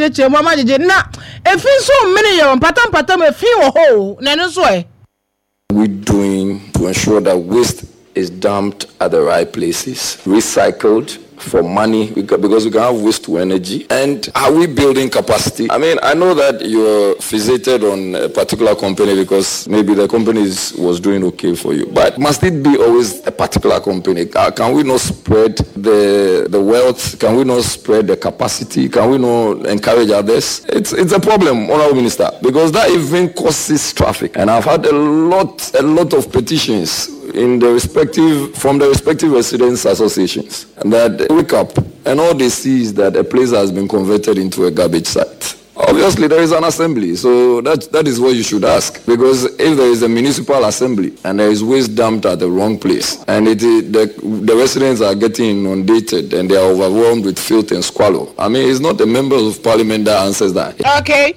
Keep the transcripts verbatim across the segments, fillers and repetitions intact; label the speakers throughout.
Speaker 1: cheche mo ma jeje na efi so many yo patam patam efi wo ho na no so e.
Speaker 2: We doing to ensure that waste is dumped at the right places, recycled for money, because we can have waste to energy. And are we building capacity? I mean, I know that you're fixated on a particular company because maybe the company is, was doing okay for you. But must it be always a particular company? Can we not spread the the wealth? Can we not spread the capacity? Can we not encourage others? It's it's a problem, Honorable Minister, because that even causes traffic. And I've had a lot, a lot of petitions in the respective from the respective residents associations, and that wake up and all they see is that a place has been converted into a garbage site. Obviously there is an assembly, so that that is what you should ask, because if there is a municipal assembly and there is waste dumped at the wrong place and it the, the residents are getting inundated and they are overwhelmed with filth and squalor, I mean it's not the members of parliament that answers that.
Speaker 1: Okay.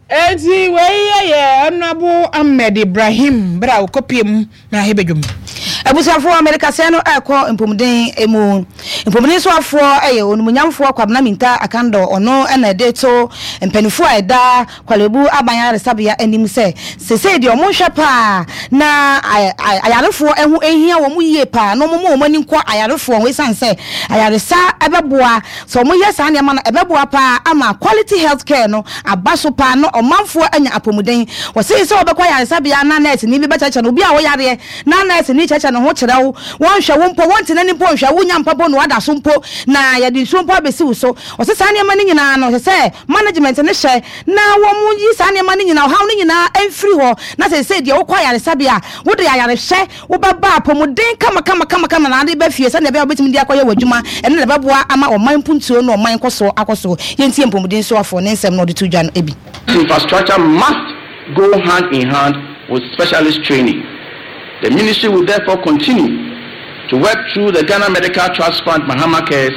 Speaker 1: Ezi wey ye Honorable Ahmed Ibrahim bra ukopiem na hebedwum.
Speaker 3: Abusafo America se no ekọ impomuden emu. Impomuden so afo eye onumunyamfo kwabna minta akando ono na deto mpanifo aida kwalebu abanya resabia anim se sese de omonhwe pa na ayarefo ehu ehia wo mu yie pa no mo mo mani nkọ ayarefo we sanse ayaresa ebeboa so mo ye sa ne ma na ebeboa pa ama quality healthcare no abaso pa no omanfo anya apomuden wo se se obekwa yaresabia na nurse ni bi bechacha no bi a wo yare na nurse ni chacha no ho kyerɛw won hwɛ wo mpo won tena ni mpo hwɛ wo nya mpapo no wada so mpo na ya di so mpo abesi wo so o se sa ne ma ni nyina no se management ne hwɛ na wo mu yi sa ne ma ni nyina ha wo ni nyina emfiri ho na se se de wo kwa yaresabia wo de yare hwɛ wo baba apomuden kama kama kama kama na de ba fie se ne be obetimi de akoye wadwuma ene ne beboa ama oman puntuo no oman koso akoso yentie mpomuden so afo ne nsɛm no de to dwa no ebi.
Speaker 4: Infrastructure must go hand in hand with specialist training. The ministry will therefore continue to work through the Ghana Medical Trust Fund, Mahama Cares,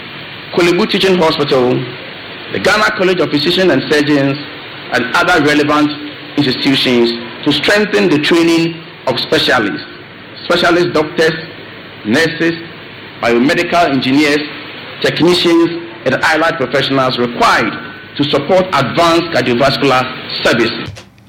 Speaker 4: Kolebu Teaching Hospital, the Ghana College of Physicians and Surgeons, and other relevant institutions to strengthen the training of specialists, specialist doctors, nurses, biomedical engineers, technicians, and allied professionals required to support advanced cardiovascular services.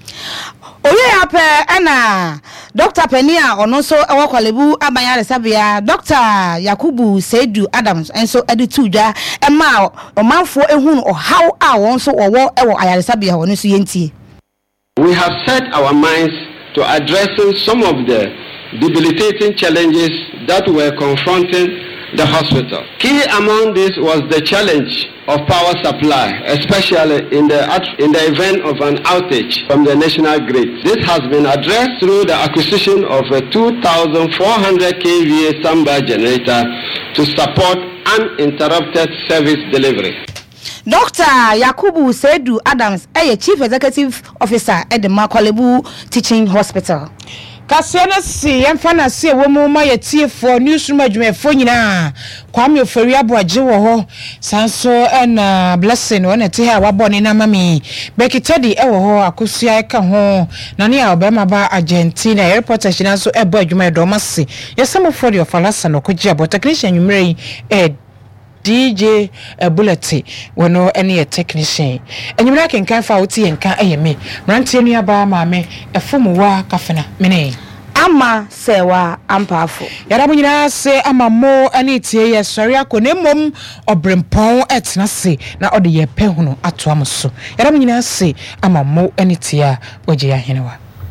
Speaker 3: Oye ape ana Doctor Penia ono so ewo kwalebu abanya resabia Doctor Yakubu Seidu Adams enso edi tuja ema omanfo ehunu ohaw a won so owo ewo ayaresabia wono so yentie.
Speaker 5: We have set our minds to addressing some of the debilitating challenges that were confronting the hospital. Key among this was the challenge of power supply, especially in the in the event of an outage from the national grid. This has been addressed through the acquisition of a two thousand four hundred k V A standby generator to support uninterrupted service delivery.
Speaker 3: Doctor Yakubu Seidu Adams, a Chief Executive Officer at the Makolebu Teaching Hospital.
Speaker 1: Kasiana si yemfana si wo mu ma yetie for newsroom adwumefo nyina Kwame Ofori aboaje wo ho sanso na blessing wona te ha wabone na mami Bekitedi e wo ho akosua eka ho na ne a obema ba Argentina airport achina so ebo adwuma do mase yesamo for the falasa no koji abo technician nwumrei e D J uh, Bullet wono any a technician enyumra kenkan fa oti enka ayeme mrantie nuaba maame efomu wa kafena mene
Speaker 3: ama sewa ampafo
Speaker 1: yara munyina se ama mo ani tie ye sori akonemom obrempon etna se na ode ye pehunu ato amso yara munyina se ama mo ani tie oje ya henewa.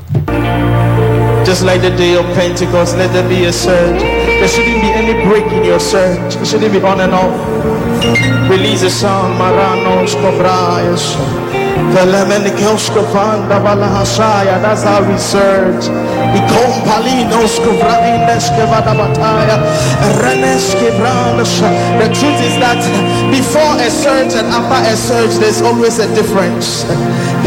Speaker 6: Just like the day of Pentecost, let there be a surge. There shouldn't be any break in your surge. It shouldn't be on and off. Release a song, Maranos Cobrayas. That's how we surge. We come Palinos Cobrayas Kevadabataya. Renes Kebrandas. The truth is that before a surge and after a surge, there's always a difference.